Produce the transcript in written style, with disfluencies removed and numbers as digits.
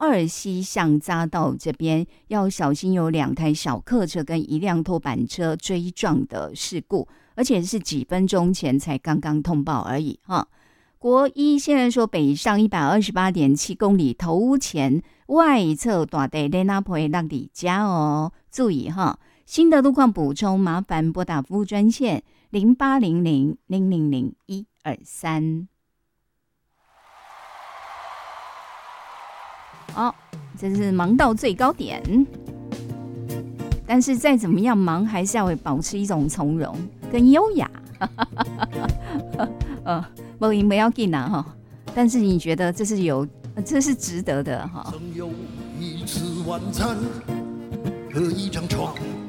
尔西向匝道这边要小心，有2台小客车跟1辆拖板车追撞的事故，而且是几分钟前才刚刚通报而已哈。国一现在说北上 128.7 公里头前外侧大地在那坡让你加哦，注意哈。新的路况补充，麻烦拨打服务专线0800-000-123。好，这是忙到最高点，但是再怎么样忙，还是要保持一种从容跟优雅。没赢不要紧啊哈，但是你觉得这是值得的哈。 曾有一次晚餐和一张床。